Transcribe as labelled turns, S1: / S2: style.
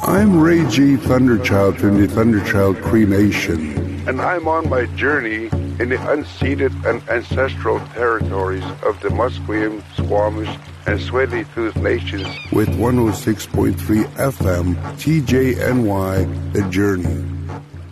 S1: I'm Ray G. Thunderchild from the Thunderchild Cremation.
S2: And I'm on my journey in the unceded and ancestral territories of the Musqueam, Squamish, and Tsleil-Waututh nations
S1: with 106.3 FM, TJNY, The Journey.